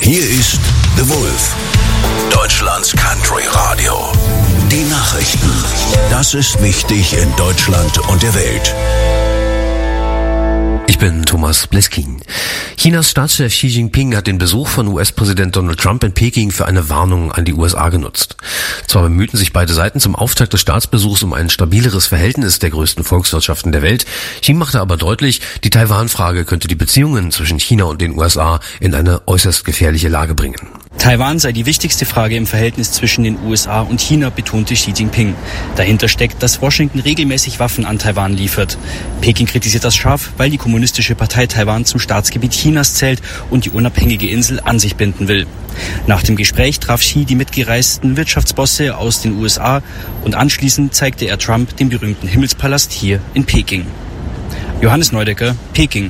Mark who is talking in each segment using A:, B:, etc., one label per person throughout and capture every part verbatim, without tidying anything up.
A: Hier ist The Wolf, Deutschlands Country Radio. Die Nachrichten. Das ist wichtig in Deutschland und der Welt.
B: Ich bin Thomas Bleskin. Chinas Staatschef Xi Jinping hat den Besuch von U S-Präsident Donald Trump in Peking für eine Warnung an die U S A genutzt. Zwar bemühten sich beide Seiten zum Auftakt des Staatsbesuchs um ein stabileres Verhältnis der größten Volkswirtschaften der Welt. Xi machte aber deutlich, die Taiwan-Frage könnte die Beziehungen zwischen China und den U S A in eine äußerst gefährliche Lage bringen.
C: Taiwan sei die wichtigste Frage im Verhältnis zwischen den U S A und China, betonte Xi Jinping. Dahinter steckt, dass Washington regelmäßig Waffen an Taiwan liefert. Peking kritisiert das scharf, weil die Kommunistische Partei Taiwan zum Staatsgebiet Chinas zählt und die unabhängige Insel an sich binden will. Nach dem Gespräch traf Xi die mitgereisten Wirtschaftsbosse aus den U S A und anschließend zeigte er Trump den berühmten Himmelspalast hier in Peking. Johannes Neudecker, Peking.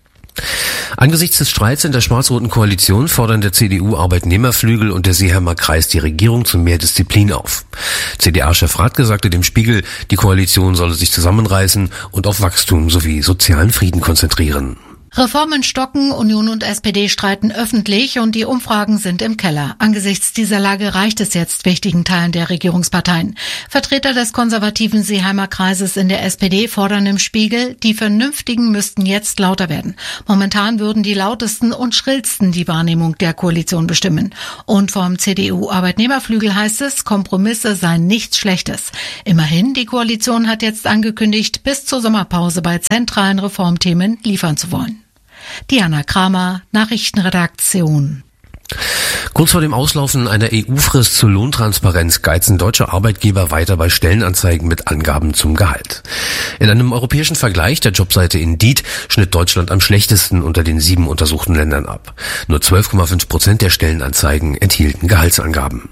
B: Angesichts des Streits in der schwarz-roten Koalition fordern der C D U-Arbeitnehmerflügel und der Seeheimer Kreis die Regierung zu mehr Disziplin auf. C D A-Chef Radke sagte dem Spiegel, die Koalition solle sich zusammenreißen und auf Wachstum sowie sozialen Frieden konzentrieren.
D: Reformen stocken, Union und S P D streiten öffentlich und die Umfragen sind im Keller. Angesichts dieser Lage reicht es jetzt wichtigen Teilen der Regierungsparteien. Vertreter des konservativen Seeheimer Kreises in der S P D fordern im Spiegel, die Vernünftigen müssten jetzt lauter werden. Momentan würden die lautesten und schrillsten die Wahrnehmung der Koalition bestimmen. Und vom C D U-Arbeitnehmerflügel heißt es, Kompromisse seien nichts Schlechtes. Immerhin, die Koalition hat jetzt angekündigt, bis zur Sommerpause bei zentralen Reformthemen liefern zu wollen. Diana Kramer, Nachrichtenredaktion.
B: Kurz vor dem Auslaufen einer E U-Frist zur Lohntransparenz geizen deutsche Arbeitgeber weiter bei Stellenanzeigen mit Angaben zum Gehalt. In einem europäischen Vergleich der Jobseite Indeed schnitt Deutschland am schlechtesten unter den sieben untersuchten Ländern ab. Nur zwölf Komma fünf Prozent der Stellenanzeigen enthielten Gehaltsangaben.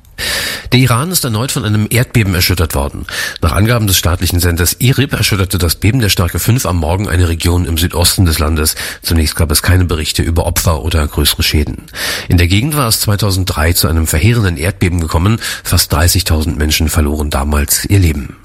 B: Der Iran ist erneut von einem Erdbeben erschüttert worden. Nach Angaben des staatlichen Senders I R I B erschütterte das Beben der Stärke fünf am Morgen eine Region im Südosten des Landes. Zunächst gab es keine Berichte über Opfer oder größere Schäden. In der Gegend war es zweitausenddrei zu einem verheerenden Erdbeben gekommen. Fast dreißigtausend Menschen verloren damals ihr Leben.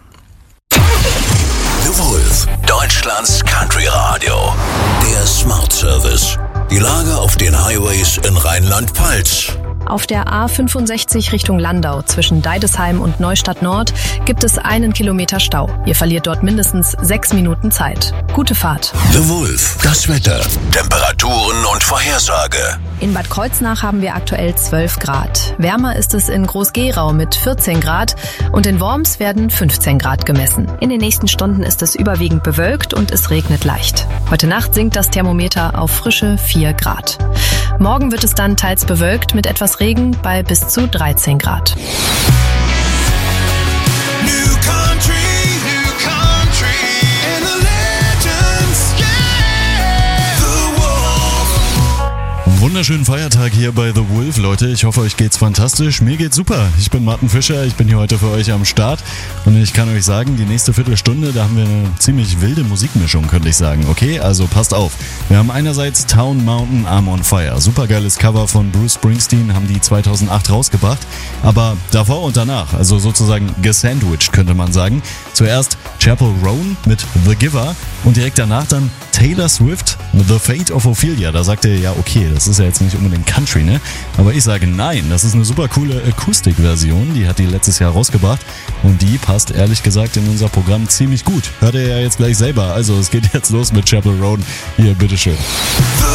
A: The Wolf, Deutschlands Country Radio. Der Smart Service. Die Lage auf den Highways in Rheinland-Pfalz.
E: Auf der A fünfundsechzig Richtung Landau zwischen Deidesheim und Neustadt Nord gibt es einen Kilometer Stau. Ihr verliert dort mindestens sechs Minuten Zeit. Gute Fahrt.
A: The Wolf, das Wetter, Temperaturen und Vorhersage.
E: In Bad Kreuznach haben wir aktuell zwölf Grad. Wärmer ist es in Groß-Gerau mit vierzehn Grad und in Worms werden fünfzehn Grad gemessen. In den nächsten Stunden ist es überwiegend bewölkt und es regnet leicht. Heute Nacht sinkt das Thermometer auf frische vier Grad. Morgen wird es dann teils bewölkt mit etwas Regen bei bis zu dreizehn Grad.
F: Wunderschönen Feiertag hier bei The Wolf, Leute. Ich hoffe, euch geht's fantastisch. Mir geht's super. Ich bin Martin Fischer, ich bin hier heute für euch am Start und ich kann euch sagen, die nächste Viertelstunde, da haben wir eine ziemlich wilde Musikmischung, könnte ich sagen. Okay, also passt auf. Wir haben einerseits Town Mountain, I'm on Fire. Supergeiles Cover von Bruce Springsteen, haben die zweitausendacht rausgebracht. Aber davor und danach, also sozusagen gesandwiched, könnte man sagen. Zuerst Chapel Roan mit The Giver und direkt danach dann Taylor Swift, The Fate of Ophelia. Da sagt ihr, ja okay, das ist ja jetzt nicht unbedingt Country, ne? Aber ich sage nein, das ist eine super coole Akustikversion, die hat die letztes Jahr rausgebracht und die passt ehrlich gesagt in unser Programm ziemlich gut. Hört ihr ja jetzt gleich selber, also es geht jetzt los mit Chapel Roan. Hier, bitteschön.